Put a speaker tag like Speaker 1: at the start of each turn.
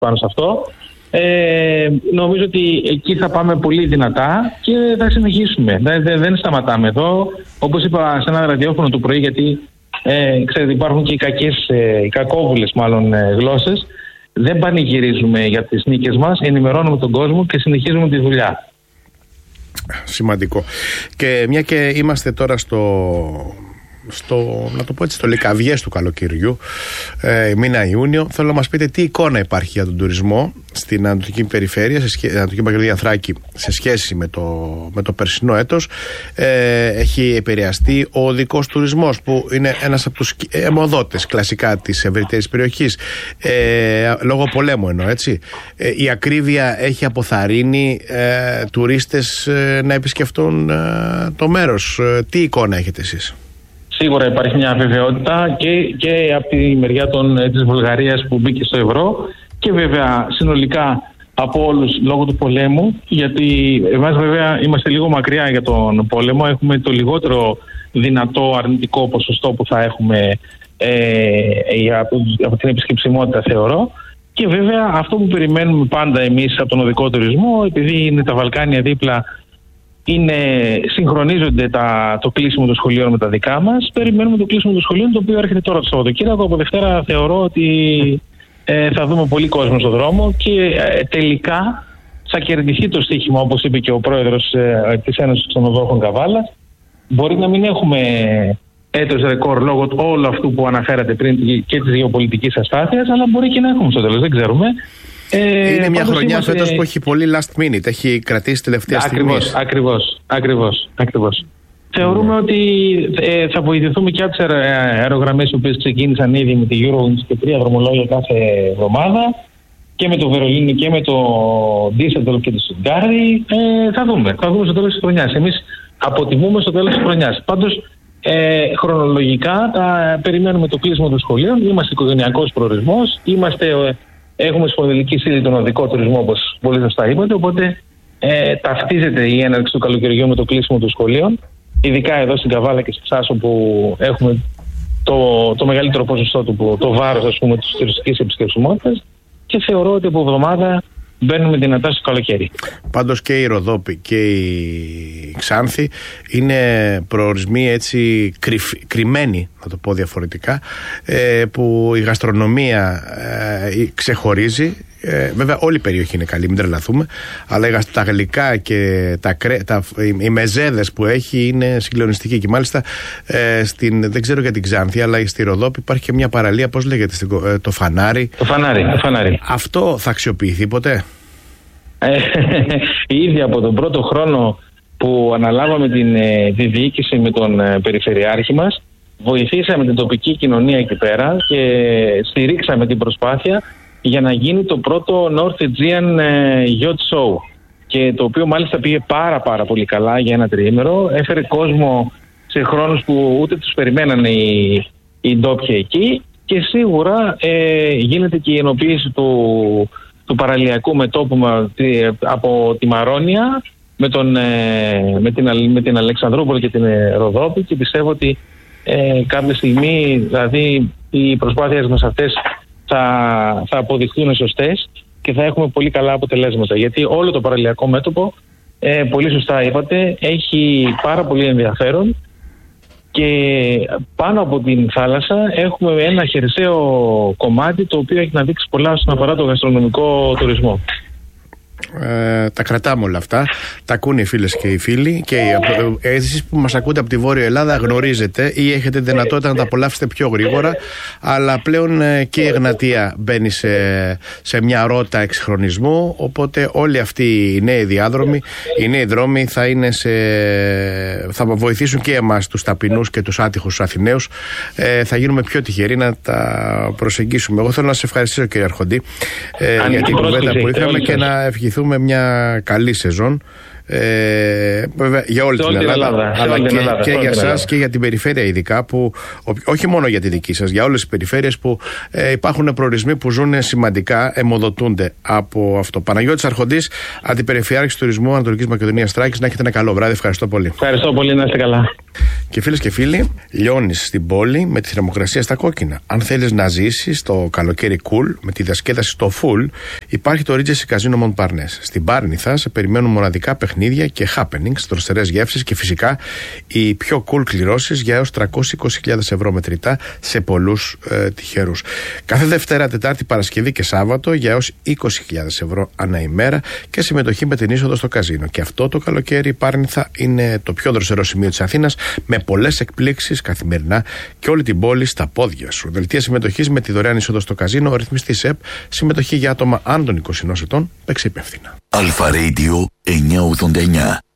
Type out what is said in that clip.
Speaker 1: πάνω σε αυτό. Νομίζω ότι εκεί θα πάμε πολύ δυνατά και θα συνεχίσουμε. Δεν σταματάμε εδώ. Όπως είπα σε ένα ραδιόφωνο του πρωί, γιατί ξέρετε, υπάρχουν και οι κακόβουλες γλώσσες. Δεν πανηγυρίζουμε για τις νίκες μας, ενημερώνουμε τον κόσμο και συνεχίζουμε τη δουλειά.
Speaker 2: Σημαντικό. Και μια και είμαστε τώρα να το πω έτσι, στο λικαβιές του καλοκαιριού, μήνα Ιούνιο, θέλω να μας πείτε τι εικόνα υπάρχει για τον τουρισμό στην Ανατολική Περιφέρεια, Ανατολική Μακεδονία Θράκη, σε σχέση με το περσινό έτος. Έχει επηρεαστεί ο οδικός τουρισμός, που είναι ένας από τους αιμοδότες κλασικά της ευρύτερης περιοχής, λόγω πολέμου εννοώ, έτσι. Η ακρίβεια έχει αποθαρρύνει τουρίστες να επισκεφτούν το μέρος. Τι εικόνα έχετε εσείς?
Speaker 1: Σίγουρα υπάρχει μια αβεβαιότητα και από τη μεριά της Βουλγαρίας που μπήκε στο ευρώ, και βέβαια συνολικά από όλους λόγω του πολέμου, γιατί εμάς βέβαια είμαστε λίγο μακριά για τον πόλεμο, έχουμε το λιγότερο δυνατό αρνητικό ποσοστό που θα έχουμε από την επισκεψιμότητα, θεωρώ. Και βέβαια αυτό που περιμένουμε πάντα εμείς από τον οδικό τουρισμό, επειδή είναι τα Βαλκάνια δίπλα, συγχρονίζονται το κλείσιμο των σχολείων με τα δικά μας. Περιμένουμε το κλείσιμο των σχολείων, το οποίο έρχεται τώρα το Σαββατοκύριακο. Από Δευτέρα θεωρώ ότι θα δούμε πολύ κόσμο στον δρόμο και τελικά θα κερδιθεί το στοίχημα, όπως είπε και ο πρόεδρος της Ένωσης Ξενοδόχων Καβάλας. Μπορεί να μην έχουμε έτος ρεκόρ λόγω όλου αυτού που αναφέρατε πριν και της γεωπολιτικής αστάθειας, αλλά μπορεί και να έχουμε στο τέλος, δεν ξέρουμε.
Speaker 2: Είναι μια χρονιά φέτος που έχει πολύ last minute, έχει κρατήσει τελευταία στιγμή.
Speaker 1: Ακριβώς. Θεωρούμε ότι θα βοηθηθούμε και από τις αερογραμμές οι οποίες ξεκίνησαν ήδη με τη Eurowings και 3 δρομολόγια κάθε εβδομάδα, και με το Βερολίνο και με το Düsseldorf και το Stuttgart. Θα δούμε στο τέλος της χρονιάς. Εμείς αποτιμούμε στο τέλος της χρονιάς. Πάντως χρονολογικά περιμένουμε το κλείσιμο των σχολείων. Είμαστε οικογενειακός προορισμός, έχουμε σπονδυλική σύλλη τον οδικό τουρισμό, όπως πολύ σωστά είπατε, οπότε ταυτίζεται η έναρξη του καλοκαιριού με το κλείσιμο των σχολείων, ειδικά εδώ στην Καβάλα και στη Ξάσο, που έχουμε το μεγαλύτερο ποσοστό το βάρος, ας πούμε, της τουριστικής επισκεψιμότητας, και θεωρώ ότι από εβδομάδα μπαίνουμε δυνατά στο καλοκαίρι.
Speaker 2: Πάντως και η Ροδόπη και η Ξάνθη είναι προορισμοί έτσι κρυμμένοι, να το πω διαφορετικά, που η γαστρονομία ξεχωρίζει. Βέβαια όλη η περιοχή είναι καλή, μην τρελαθούμε, αλλά τα γλυκά και οι μεζέδες που έχει είναι συγκλονιστικοί. Και μάλιστα δεν ξέρω για την Ξάνθη, αλλά στη Ροδόπη υπάρχει και μια παραλία, πώς λέγεται, το Φανάρι.
Speaker 1: Το Φανάρι.
Speaker 2: Αυτό θα αξιοποιηθεί ποτέ?
Speaker 1: Ήδη από τον πρώτο χρόνο που αναλάβαμε τη διοίκηση με τον περιφερειάρχη μας, βοηθήσαμε την τοπική κοινωνία εκεί πέρα και στηρίξαμε την προσπάθεια για να γίνει το πρώτο North Aegean Yacht Show, και το οποίο μάλιστα πήγε πάρα πολύ καλά για ένα τριήμερο. Έφερε κόσμο σε χρόνους που ούτε τους περιμένανε οι ντόπιοι εκεί, και σίγουρα γίνεται και η ενοποίηση του παραλιακού μετώπου από τη Μαρόνια με την Αλεξανδρούπολη και την Ροδόπη, και πιστεύω ότι κάποια στιγμή, δηλαδή, οι προσπάθειες μας αυτές θα αποδειχθούν σωστές και θα έχουμε πολύ καλά αποτελέσματα, γιατί όλο το παραλιακό μέτωπο, πολύ σωστά είπατε, έχει πάρα πολύ ενδιαφέρον, και πάνω από την θάλασσα έχουμε ένα χερσαίο κομμάτι το οποίο έχει να δείξει πολλά όσον αφορά το γαστρονομικό τουρισμό.
Speaker 2: Τα κρατάμε όλα αυτά, τα ακούνε οι φίλες και οι φίλοι, και εσείς που μας ακούτε από τη Βόρεια Ελλάδα γνωρίζετε ή έχετε δυνατότητα να τα απολαύσετε πιο γρήγορα, αλλά πλέον και η Εγνατία μπαίνει σε μια ρότα εξυγχρονισμού, οπότε όλοι αυτοί οι νέοι διάδρομοι, οι νέοι δρόμοι θα βοηθήσουν και εμάς τους ταπεινούς και τους άτυχους Αθηναίους, θα γίνουμε πιο τυχεροί να τα προσεγγίσουμε. Εγώ θέλω να σας ευχαριστήσω, κύριε Αρχοντή, για την κουβέντα που είχαμε, και να ευχηθούμε μια καλή σεζόν, βέβαια για όλη την Ελλάδα, αλλά και για σας και για την περιφέρεια ειδικά, που όχι μόνο για τη δική σας, για όλες τις περιφέρειες που υπάρχουν προορισμοί που ζουν σημαντικά, αιμοδοτούνται από αυτό. Παναγιώτης Αρχοντής, Αντιπεριφερειάρχης Τουρισμού Ανατολικής Μακεδονίας Θράκης, να έχετε ένα καλό βράδυ. Ευχαριστώ πολύ.
Speaker 1: Ευχαριστώ πολύ, να είστε καλά.
Speaker 2: Και φίλες και φίλοι, λιώνεις στην πόλη με τη θερμοκρασία στα κόκκινα. Αν θέλεις να ζήσεις το καλοκαίρι cool με τη διασκέδαση στο full, υπάρχει το Regency Casino Montparnasse. Στην Πάρνηθα σε περιμένουν μοναδικά παιχνίδια και happenings, δροσερές γεύσεις και φυσικά οι πιο cool κληρώσεις για έως 320.000 ευρώ μετρητά σε πολλούς τυχερούς. Κάθε Δευτέρα, Τετάρτη, Παρασκευή και Σάββατο για έως 20.000 ευρώ ανά ημέρα και συμμετοχή με την είσοδο στο καζίνο. Και αυτό το καλοκαίρι η Πάρνηθα είναι το πιο δροσερό σημείο της Αθήνας, με πολλές εκπλήξεις καθημερινά και όλη την πόλη στα πόδια σου. Δελτία συμμετοχής με τη δωρεάν είσοδο στο καζίνο, ρυθμιστής ΕΠ, συμμετοχή για άτομα άνω των 21 ετών, παίξε υπεύθυνα.
Speaker 3: Αλφα Radio 989.